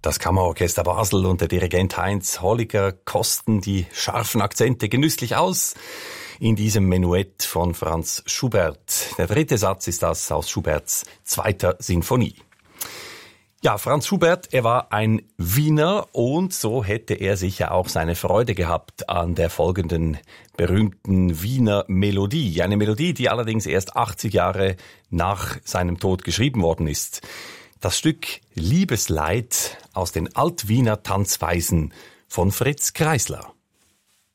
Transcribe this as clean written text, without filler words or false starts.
Das Kammerorchester Basel und der Dirigent Heinz Holliger kosten die scharfen Akzente genüsslich aus in diesem Menuett von Franz Schubert. Der dritte Satz ist das aus Schuberts 2. Sinfonie. Ja, Franz Schubert, er war ein Wiener und so hätte er sicher auch seine Freude gehabt an der folgenden berühmten Wiener Melodie. Eine Melodie, die allerdings erst 80 Jahre nach seinem Tod geschrieben worden ist. Das Stück Liebesleid aus den Altwiener Tanzweisen von Fritz Kreisler.